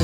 so.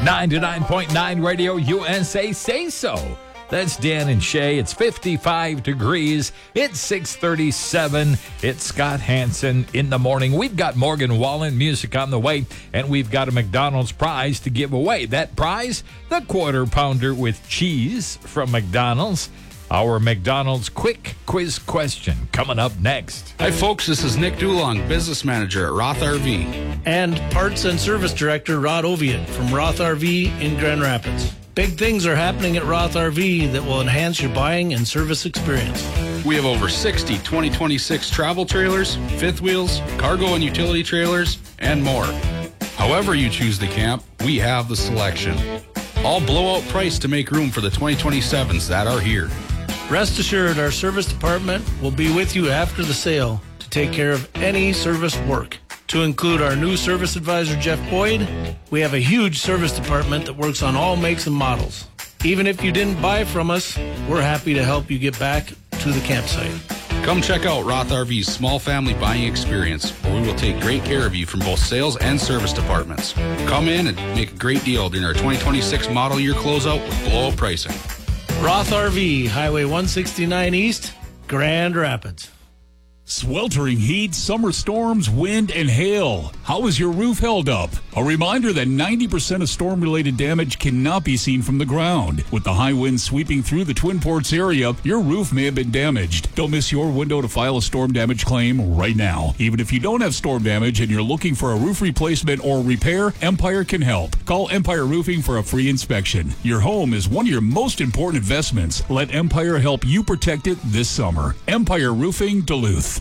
99.9 Radio USA Say So. That's Dan and Shay. It's 55 degrees. It's 6:37. It's Scott Hansen in the morning. We've got Morgan Wallen music on the way, and we've got a McDonald's prize to give away. That prize, the Quarter Pounder with cheese from McDonald's. Our McDonald's quick quiz question coming up next. Hi, folks. This is Nick Dulong, business manager at Roth RV. And parts and service director Rod Oviatt from Roth RV in Grand Rapids. Big things are happening at Roth RV that will enhance your buying and service experience. We have over 60 2026 travel trailers, fifth wheels, cargo and utility trailers, and more. However you choose to camp, we have the selection. All blowout price to make room for the 2027s that are here. Rest assured, our service department will be with you after the sale to take care of any service work. To include our new service advisor, Jeff Boyd, we have a huge service department that works on all makes and models. Even if you didn't buy from us, we're happy to help you get back to the campsite. Come check out Roth RV's small family buying experience, where we will take great care of you from both sales and service departments. Come in and make a great deal during our 2026 model year closeout with blowout pricing. Roth RV, Highway 169 East, Grand Rapids. Sweltering heat, summer storms, wind, and hail. How is your roof held up? A reminder that 90% of storm-related damage cannot be seen from the ground. With the high winds sweeping through the Twin Ports area, your roof may have been damaged. Don't miss your window to file a storm damage claim right now. Even if you don't have storm damage and you're looking for a roof replacement or repair, Empire can help. Call Empire Roofing for a free inspection. Your home is one of your most important investments. Let Empire help you protect it this summer. Empire Roofing, Duluth.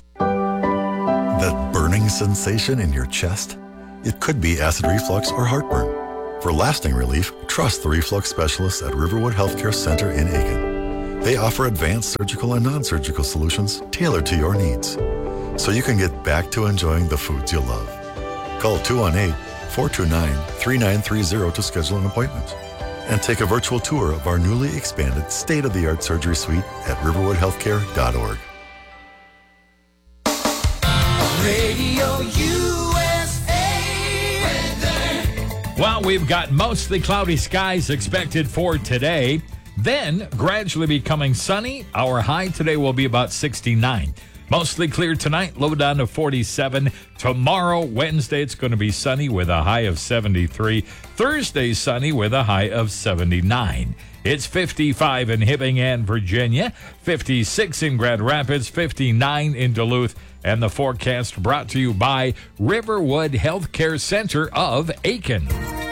That burning sensation in your chest? It could be acid reflux or heartburn. For lasting relief, trust the reflux specialists at Riverwood Healthcare Center in Aiken. They offer advanced surgical and non-surgical solutions tailored to your needs, so you can get back to enjoying the foods you love. Call 218-429-3930 to schedule an appointment. And take a virtual tour of our newly expanded state-of-the-art surgery suite at riverwoodhealthcare.org. Radio USA weather. Well, we've got mostly cloudy skies expected for today, then gradually becoming sunny. Our high today will be about 69. Mostly clear tonight, low down to 47. Tomorrow, Wednesday, it's going to be sunny with a high of 73. Thursday, sunny with a high of 79. It's 55 in Hibbing and Virginia, 56 in Grand Rapids, 59 in Duluth, and the forecast brought to you by Riverwood Healthcare Center of Aiken.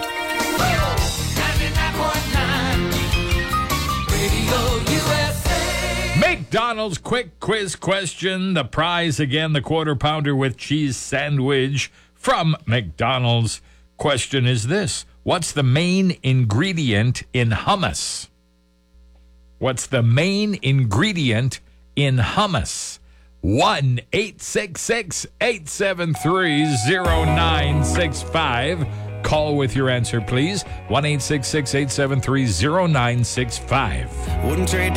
99.9 Radio USA. McDonald's quick quiz question. The prize again, the Quarter Pounder with cheese sandwich from McDonald's. Question is this: what's the main ingredient in hummus? What's the main ingredient in hummus? 1-866-873-0965. Call with your answer, please. 1-866-873-0965. Wouldn't trade